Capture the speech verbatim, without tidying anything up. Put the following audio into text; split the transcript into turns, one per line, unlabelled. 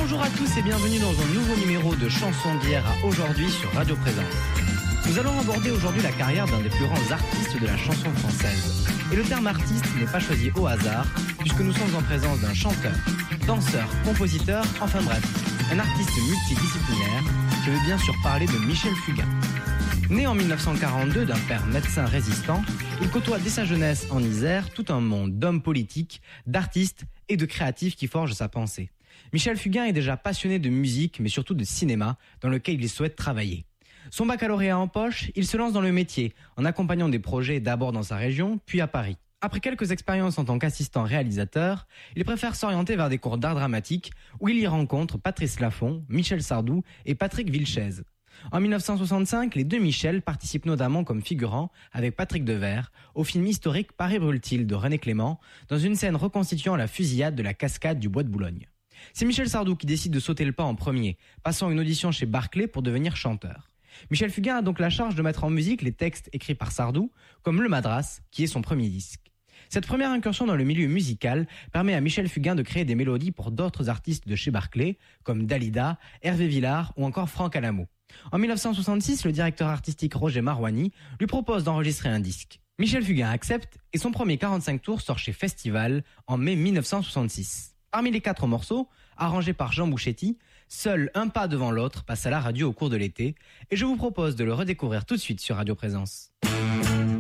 Bonjour à tous et bienvenue dans un nouveau numéro de Chansons d'hier à aujourd'hui sur Radio Présence. Nous allons aborder aujourd'hui la carrière d'un des plus grands artistes de la chanson française. Et le terme artiste n'est pas choisi au hasard, puisque nous sommes en présence d'un chanteur, danseur, compositeur, enfin bref, un artiste multidisciplinaire. Je veux bien sûr parler de Michel Fugain. Né en mille neuf cent quarante-deux d'un père médecin résistant, il côtoie dès sa jeunesse en Isère tout un monde d'hommes politiques, d'artistes et de créatifs qui forgent sa pensée. Michel Fugain est déjà passionné de musique, mais surtout de cinéma, dans lequel il souhaite travailler. Son baccalauréat en poche, il se lance dans le métier, en accompagnant des projets d'abord dans sa région, puis à Paris. Après quelques expériences en tant qu'assistant réalisateur, il préfère s'orienter vers des cours d'art dramatique, où il y rencontre Patrice Laffont, Michel Sardou et Patrick Vilchez. En mille neuf cent soixante-cinq, les deux Michel participent notamment comme figurants, avec Patrick Devers, au film historique Paris brûle-t-il de René Clément, dans une scène reconstituant la fusillade de la cascade du Bois de Boulogne. C'est Michel Sardou qui décide de sauter le pas en premier, passant une audition chez Barclay pour devenir chanteur. Michel Fugain a donc la charge de mettre en musique les textes écrits par Sardou, comme Le Madras, qui est son premier disque. Cette première incursion dans le milieu musical permet à Michel Fugain de créer des mélodies pour d'autres artistes de chez Barclay, comme Dalida, Hervé Villard ou encore Franck Alamo. En mille neuf cent soixante-six, le directeur artistique Roger Marouani lui propose d'enregistrer un disque. Michel Fugain accepte et son premier quarante-cinq tours sort chez Festival en mai mille neuf cent soixante-six. Parmi les quatre morceaux, arrangés par Jean Bouchetti, seul Un pas devant l'autre passe à la radio au cours de l'été et je vous propose de le redécouvrir tout de suite sur Radio Présence.